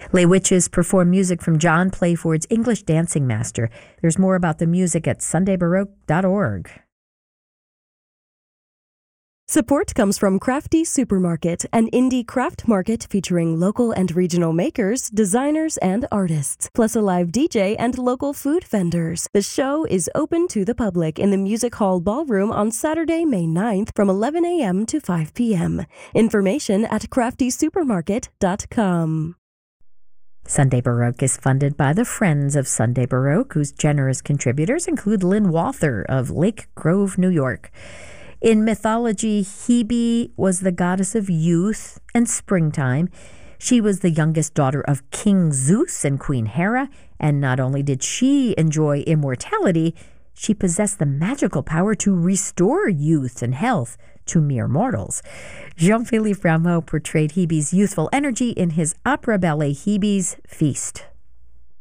Les Witches perform music from John Playford's English Dancing Master. There's more about the music at sundaybaroque.org. Support comes from Crafty Supermarket, an indie craft market featuring local and regional makers, designers, and artists, plus a live DJ and local food vendors. The show is open to the public in the Music Hall Ballroom on Saturday, May 9th from 11 a.m. to 5 p.m. Information at craftysupermarket.com. Sunday Baroque is funded by the Friends of Sunday Baroque, whose generous contributors include Lynn Walther of Lake Grove, New York. In mythology, Hebe was the goddess of youth and springtime. She was the youngest daughter of King Zeus and Queen Hera, and not only did she enjoy immortality, she possessed the magical power to restore youth and health to mere mortals. Jean-Philippe Rameau portrayed Hebe's youthful energy in his opera ballet Hebe's Feast.